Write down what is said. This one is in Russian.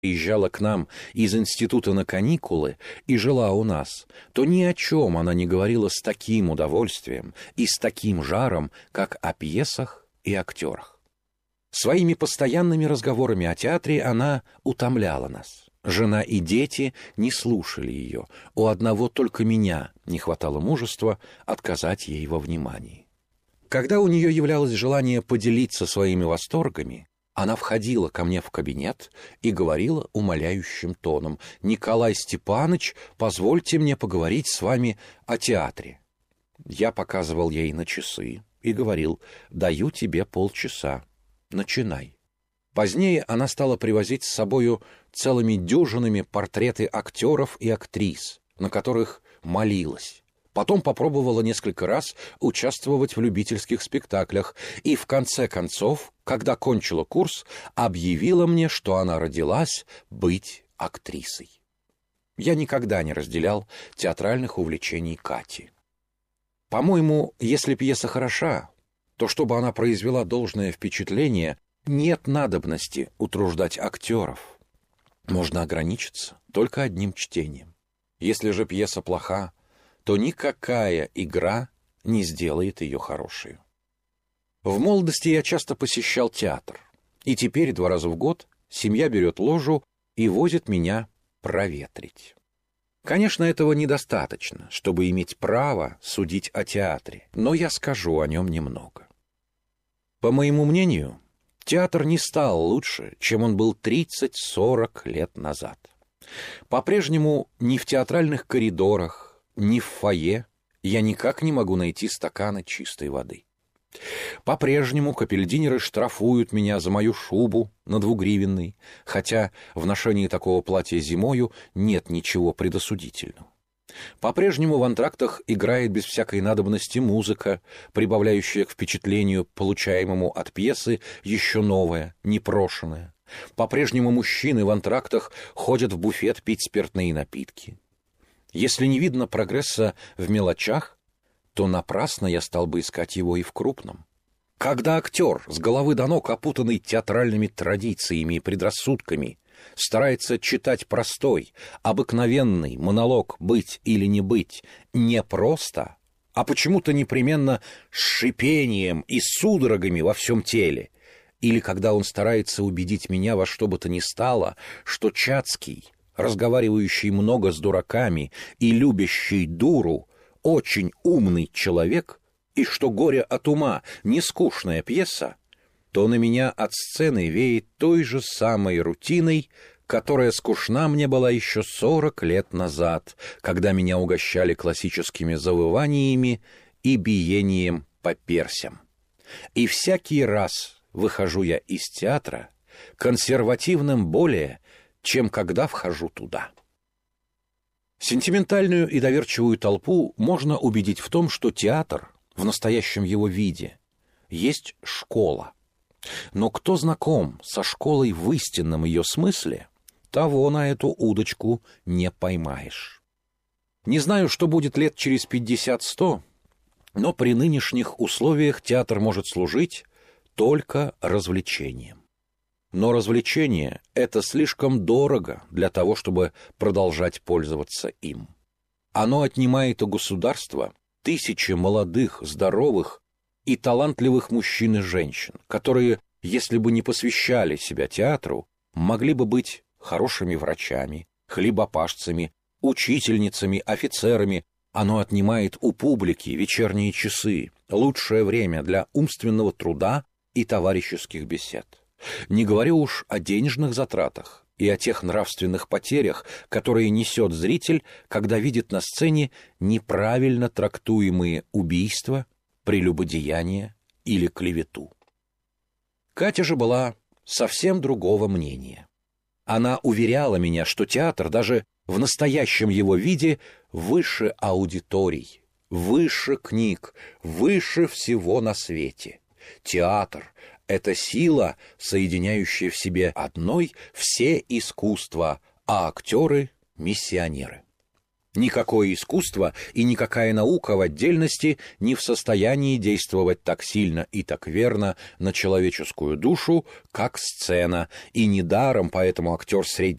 приезжала к нам из института на каникулы и жила у нас, то ни о чем она не говорила с таким удовольствием и с таким жаром, как о пьесах и актерах. Своими постоянными разговорами о театре она утомляла нас. Жена и дети не слушали ее. У одного только меня не хватало мужества отказать ей во внимании. Когда у нее являлось желание поделиться своими восторгами, она входила ко мне в кабинет и говорила умоляющим тоном: «Николай Степанович, позвольте мне поговорить с вами о театре». Я показывал ей на часы и говорил: «Даю тебе полчаса. Начинай». Позднее она стала привозить с собою целыми дюжинами портреты актеров и актрис, на которых молилась. Потом попробовала несколько раз участвовать в любительских спектаклях и, в конце концов, когда кончила курс, объявила мне, что она родилась быть актрисой. Я никогда не разделял театральных увлечений Кати. По-моему, если пьеса хороша, то чтобы она произвела должное впечатление, нет надобности утруждать актеров. Можно ограничиться только одним чтением. Если же пьеса плоха, то никакая игра не сделает ее хорошей. В молодости я часто посещал театр, и теперь 2 раза в год семья берет ложу и возит меня проветрить. Конечно, этого недостаточно, чтобы иметь право судить о театре, но я скажу о нем немного. По моему мнению, театр не стал лучше, чем он был 30-40 лет назад. По-прежнему ни в театральных коридорах, ни в фойе я никак не могу найти стакана чистой воды. По-прежнему капельдинеры штрафуют меня за мою шубу на 2-гривенной, хотя в ношении такого платья зимою нет ничего предосудительного. По-прежнему в антрактах играет без всякой надобности музыка, прибавляющая к впечатлению, получаемому от пьесы, еще новое, непрошенное. По-прежнему мужчины в антрактах ходят в буфет пить спиртные напитки. Если не видно прогресса в мелочах, то напрасно я стал бы искать его и в крупном. Когда актер, с головы до ног опутанный театральными традициями и предрассудками, старается читать простой, обыкновенный монолог «быть или не быть» не просто, а почему-то непременно с шипением и судорогами во всем теле, или когда он старается убедить меня во что бы то ни стало, что Чацкий, разговаривающий много с дураками и любящий дуру, очень умный человек, и что «Горе от ума» — не скучная пьеса, то на меня от сцены веет той же самой рутиной, которая скучна мне была еще 40 лет назад, когда меня угощали классическими завываниями и биением по персям. И всякий раз выхожу я из театра консервативным более, чем когда вхожу туда. Сентиментальную и доверчивую толпу можно убедить в том, что театр в настоящем его виде есть школа. Но кто знаком со школой в истинном ее смысле, того на эту удочку не поймаешь. Не знаю, что будет лет через 50-100, но при нынешних условиях театр может служить только развлечением. Но развлечение — это слишком дорого для того, чтобы продолжать пользоваться им. Оно отнимает у государства тысячи молодых, здоровых и талантливых мужчин и женщин, которые, если бы не посвящали себя театру, могли бы быть хорошими врачами, хлебопашцами, учительницами, офицерами. Оно отнимает у публики вечерние часы, лучшее время для умственного труда и товарищеских бесед. Не говорю уж о денежных затратах и о тех нравственных потерях, которые несет зритель, когда видит на сцене неправильно трактуемые убийства, прелюбодеяние или клевету. Катя же была совсем другого мнения. Она уверяла меня, что театр даже в настоящем его виде выше аудиторий, выше книг, выше всего на свете. Театр — это сила, соединяющая в себе одной все искусства, а актеры — миссионеры. Никакое искусство и никакая наука в отдельности не в состоянии действовать так сильно и так верно на человеческую душу, как сцена, и недаром поэтому актер среднего